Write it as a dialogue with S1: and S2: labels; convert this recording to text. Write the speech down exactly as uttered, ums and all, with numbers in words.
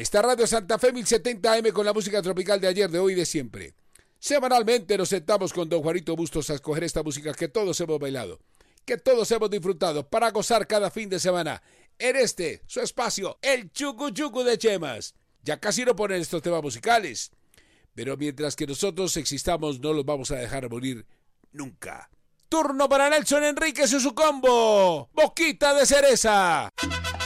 S1: Esta Radio Santa Fe mil setenta A M con la música tropical de ayer, de hoy y de siempre. Semanalmente nos sentamos con don Juanito Bustos a escoger esta música que todos hemos bailado, que todos hemos disfrutado para gozar cada fin de semana en este, su espacio, el Chucu Chucu de Chemas. Ya casi no ponen estos temas musicales, pero mientras que nosotros existamos no los vamos a dejar morir nunca. Turno para Nelson Enríquez y su combo, Boquita de Cereza.